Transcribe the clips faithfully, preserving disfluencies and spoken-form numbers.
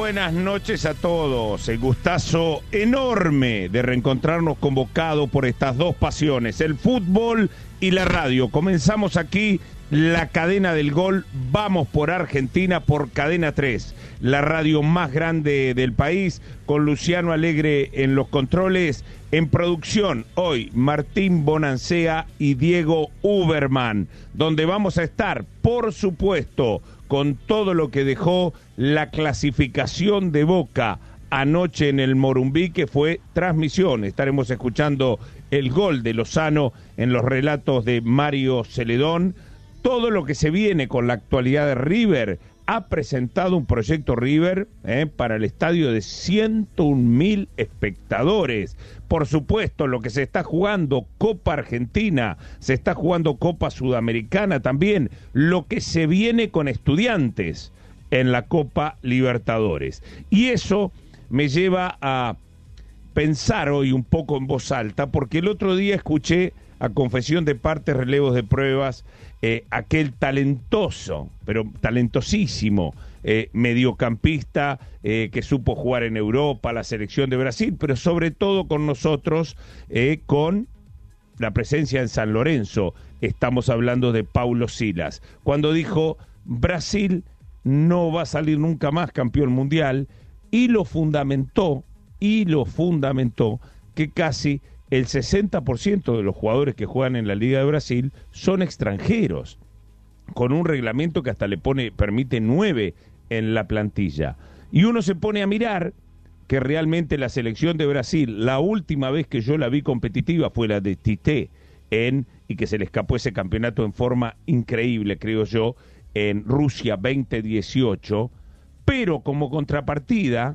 buenas noches a todos. El gustazo enorme de reencontrarnos convocado por estas dos pasiones, el fútbol y la radio. Comenzamos aquí la cadena del gol. Vamos por Argentina por Cadena tres, la radio más grande del país, con Luciano Alegre en los controles. En producción, hoy, Martín Bonancea y Diego Uberman, donde vamos a estar, por supuesto, con todo lo que dejó la clasificación de Boca anoche en el Morumbí, que fue transmisión. Estaremos escuchando el gol de Lozano en los relatos de Mario Celedón. Todo lo que se viene con la actualidad de River. Ha presentado un proyecto River eh, para el estadio de ciento un mil espectadores. Por supuesto, lo que se está jugando, Copa Argentina, se está jugando Copa Sudamericana también, lo que se viene con Estudiantes en la Copa Libertadores. Y eso me lleva a pensar hoy un poco en voz alta, porque el otro día escuché a confesión de parte, relevos de pruebas, eh, aquel talentoso, pero talentosísimo eh, mediocampista eh, que supo jugar en Europa, la selección de Brasil, pero sobre todo con nosotros, eh, con la presencia en San Lorenzo. Estamos hablando de Paulo Silas, cuando dijo: Brasil no va a salir nunca más campeón mundial, y lo fundamentó, y lo fundamentó que casi el sesenta por ciento de los jugadores que juegan en la Liga de Brasil son extranjeros, con un reglamento que hasta le pone, permite nueve en la plantilla. Y uno se pone a mirar que realmente la selección de Brasil, la última vez que yo la vi competitiva fue la de Tite, en, y que se le escapó ese campeonato en forma increíble, creo yo, en Rusia veinte dieciocho, pero como contrapartida,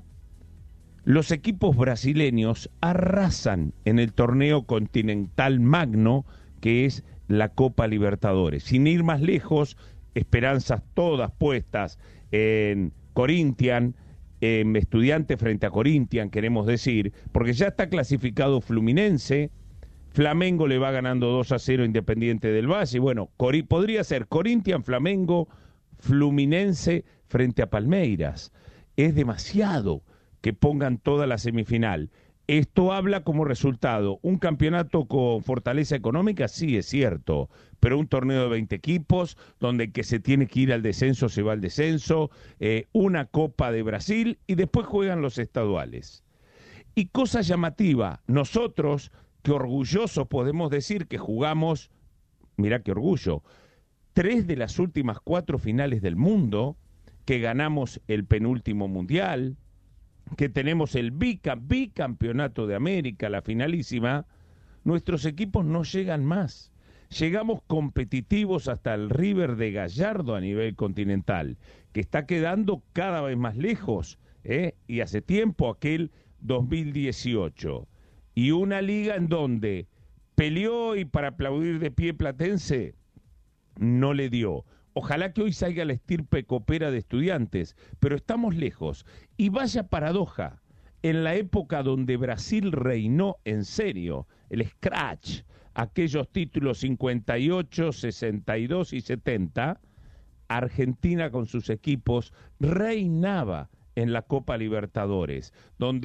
los equipos brasileños arrasan en el torneo continental magno que es la Copa Libertadores. Sin ir más lejos, esperanzas todas puestas en Corinthians, en Estudiantes frente a Corinthians, queremos decir, porque ya está clasificado Fluminense, Flamengo le va ganando dos a cero Independiente del Valle, bueno, Cori- podría ser Corinthians, Flamengo, Fluminense frente a Palmeiras. Es demasiado que pongan toda la semifinal. Esto habla como resultado un campeonato con fortaleza económica, sí es cierto, pero un torneo de veinte equipos, donde el que se tiene que ir al descenso se va al descenso, eh, una Copa de Brasil y después juegan los estaduales. Y cosa llamativa, nosotros, que orgullosos podemos decir que jugamos, mirá qué orgullo, tres de las últimas cuatro finales del mundo, que ganamos el penúltimo mundial, que tenemos el bica, bicampeonato de América, la finalísima, nuestros equipos no llegan más. Llegamos competitivos hasta el River de Gallardo a nivel continental, que está quedando cada vez más lejos, ¿eh? Y hace tiempo aquel dos mil dieciocho. Y una liga en donde peleó y para aplaudir de pie Platense, no le dio. Ojalá que hoy salga la estirpe copera de Estudiantes, pero estamos lejos. Y vaya paradoja, en la época donde Brasil reinó en serio, el scratch, aquellos títulos cincuenta y ocho, sesenta y dos y setenta, Argentina con sus equipos reinaba en la Copa Libertadores, donde